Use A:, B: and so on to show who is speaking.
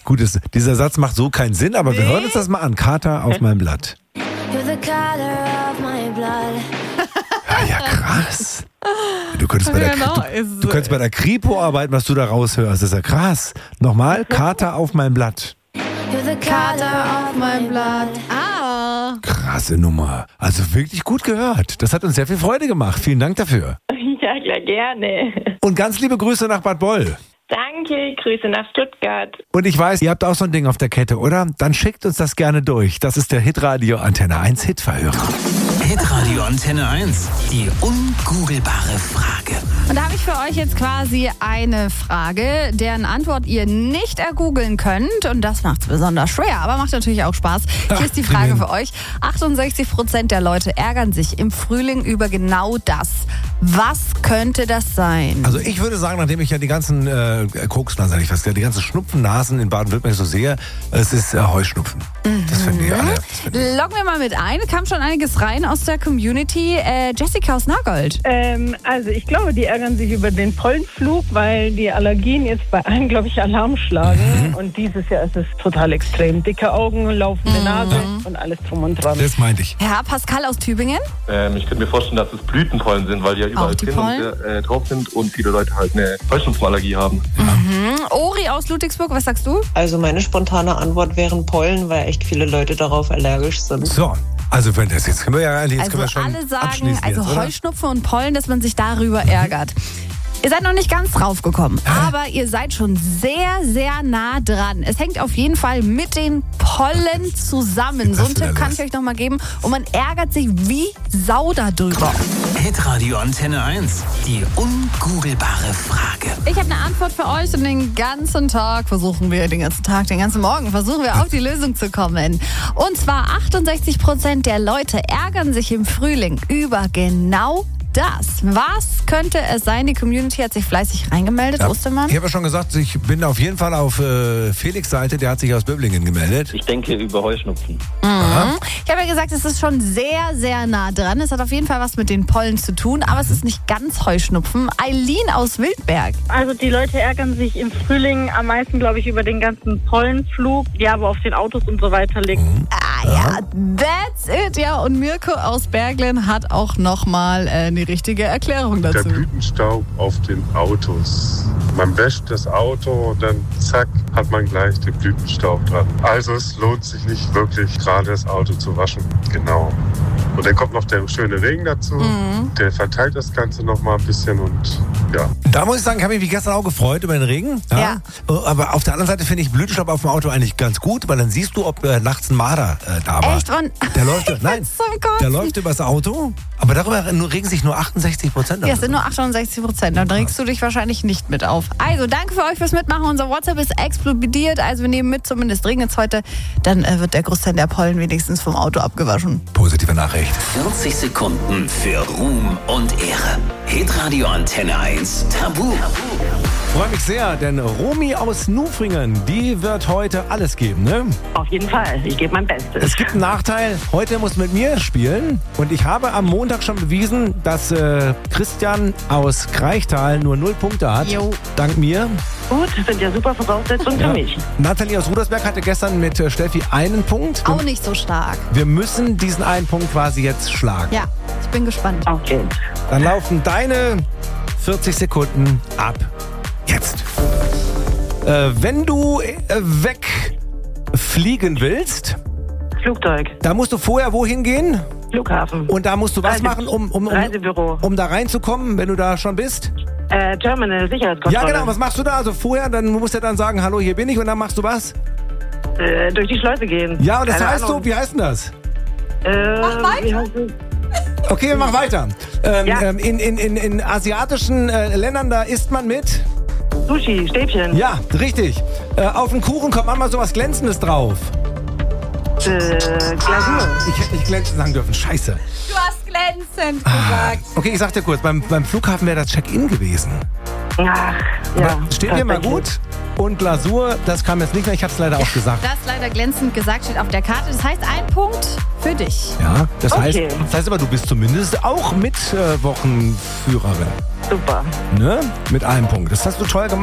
A: Gut, dieser Satz macht so keinen Sinn, aber wir hören uns das mal an. Kater auf meinem Blatt.
B: You're the color of my blood.
A: Ja, krass. Du könntest bei der Kripo arbeiten, was du da raushörst. Das ist ja krass. Nochmal, Kater auf meinem Blatt.
B: You're the color of my blood.
C: Ah.
A: Krasse Nummer. Also wirklich gut gehört. Das hat uns sehr viel Freude gemacht. Vielen Dank dafür.
D: Ja, klar, gerne.
A: Und ganz liebe Grüße nach Bad Boll.
D: Danke, Grüße nach Stuttgart.
A: Und ich weiß, ihr habt auch so ein Ding auf der Kette, oder? Dann schickt uns das gerne durch. Das ist der Hitradio Antenne 1 Hitverhörer.
E: Hitradio Antenne 1, die ungoogelbare Frage.
C: Und da habe ich für euch jetzt quasi eine Frage, deren Antwort ihr nicht ergoogeln könnt. Und das macht es besonders schwer, aber macht natürlich auch Spaß. Hier ist die Frage für euch. 68% der Leute ärgern sich im Frühling über genau das. Was könnte das sein?
A: Also ich würde sagen, nachdem ich ja die ganzen Koksnasen, die ganzen Schnupfennasen in Baden-Württemberg so sehe, es ist Heuschnupfen. Das finden die alle.
C: Loggen wir mal mit ein. Kam schon einiges rein aus der Community. Jessica aus Nagold.
D: Also ich glaube, die ärgern sich über den Pollenflug, weil die Allergien jetzt bei allen, glaube ich, Alarm schlagen. Und dieses Jahr ist es total extrem. Dicke Augen, laufende Nase und alles drum und dran.
A: Das meinte ich.
C: Herr Pascal aus Tübingen.
F: Ich könnte mir vorstellen, dass es Blütenpollen sind, weil die ja überall drin und, drauf sind und viele Leute halt eine Heuschnupfenallergie haben.
C: Ori aus Ludwigsburg, was sagst du?
G: Also meine spontane Antwort wären Pollen, weil echt viele Leute darauf allergisch sind.
A: So, also wenn das jetzt können wir ja können wir schon
C: alle sagen,
A: abschließen jetzt, oder?
C: Heuschnupfen und Pollen, dass man sich darüber ärgert. Ihr seid noch nicht ganz drauf gekommen, aber ihr seid schon sehr, sehr nah dran. Es hängt auf jeden Fall mit den Pollen zusammen. So einen Tipp kann ich euch noch mal geben. Und man ärgert sich wie Sau darüber.
E: Hitradio Antenne 1, die ungoogelbare Frage.
C: Ich habe eine Antwort für euch und den ganzen Morgen versuchen wir auf die Lösung zu kommen. Und zwar 68% der Leute ärgern sich im Frühling über genau das. Was könnte es sein? Die Community hat sich fleißig reingemeldet, Ostermann.
A: Ich habe ja schon gesagt, ich bin auf jeden Fall auf Felix' Seite, der hat sich aus Böblingen gemeldet.
H: Ich denke über Heuschnupfen.
C: Ich habe ja gesagt, es ist schon sehr, sehr nah dran. Es hat auf jeden Fall was mit den Pollen zu tun, aber es ist nicht ganz Heuschnupfen. Eileen aus Wildberg.
D: Also die Leute ärgern sich im Frühling am meisten, glaube ich, über den ganzen Pollenflug, der aber auf den Autos und so weiter liegt.
C: Ja, that's it. Ja, und Mirko aus Berglen hat auch nochmal eine richtige Erklärung dazu.
I: Der Blütenstaub auf den Autos. Man wäscht das Auto und dann zack, hat man gleich den Blütenstaub dran. Also es lohnt sich nicht wirklich, gerade das Auto zu waschen. Genau. Und dann kommt noch der schöne Regen dazu. Der verteilt das Ganze noch mal ein bisschen und ja.
A: Da muss ich sagen, ich habe mich wie gestern auch gefreut über den Regen. Ja. Aber auf der anderen Seite finde ich Blütenstaub auf dem Auto eigentlich ganz gut, weil dann siehst du, ob nachts ein Marder da war.
C: Echt?
A: Der läuft übers Auto, aber darüber regen sich nur 68%.
C: Ja, es sind nur 68%. Dann regst du dich wahrscheinlich nicht mit auf. Also, danke für euch fürs Mitmachen. Unser WhatsApp ist explodiert. Also, wir nehmen mit, zumindest regnet es heute. Dann wird der Großteil der Pollen wenigstens vom Auto abgewaschen.
A: Positive Nachricht.
E: 40 Sekunden für Ruhm und Ehre. Hitradio Antenne 1 Tabu.
A: Freue mich sehr, denn Romy aus Nufringen, die wird heute alles geben, ne?
D: Auf jeden Fall. Ich gebe mein Bestes.
A: Es gibt einen Nachteil. Heute musst du mit mir spielen. Und ich habe am Montag schon bewiesen, dass Christian aus Kreichtal nur 0 Punkte hat.
C: Jo.
A: Dank mir.
D: Gut, das sind ja super Voraussetzungen für mich.
A: Nathalie aus Rudersberg hatte gestern mit Steffi einen Punkt.
C: Auch nicht so stark.
A: Wir müssen diesen einen Punkt quasi jetzt schlagen.
C: Ja, ich bin gespannt.
D: Okay.
A: Dann laufen deine 40 Sekunden ab. Jetzt. Wenn du wegfliegen willst,
D: Flugzeug.
A: da musst du vorher wohin gehen?
D: Flughafen.
A: Und da musst du was machen,
D: Reisebüro.
A: um da reinzukommen, wenn du da schon bist?
D: Terminal, Sicherheitskontrolle.
A: Ja, genau. Was machst du da? Also vorher, dann musst du dann sagen, hallo, hier bin ich. Und dann machst du was?
D: Durch die Schleuse gehen.
A: Ja, und das
D: Keine
A: heißt
D: Ahnung.
A: so, wie heißt denn das?
C: Mach weiter.
A: Okay, mach weiter. In asiatischen Ländern, da isst man mit?
D: Sushi, Stäbchen.
A: Ja, richtig. Auf den Kuchen kommt manchmal so was Glänzendes drauf.
D: Glasur.
A: Ich hätte nicht glänzend sagen dürfen. Scheiße.
C: Du hast glänzend gesagt.
A: Okay, ich sag dir kurz, beim Flughafen wäre das Check-in gewesen.
D: Ach, ja.
A: Steht mir mal gut. Und Glasur, das kam jetzt nicht mehr. Ich hab's leider auch gesagt.
C: Das leider glänzend gesagt steht auf der Karte. Das heißt, ein Punkt für dich.
A: Ja, das
D: Okay.
A: heißt aber, du bist zumindest auch Mitwochenführerin.
D: Super.
A: Ne? Mit einem Punkt. Das hast du toll gemacht.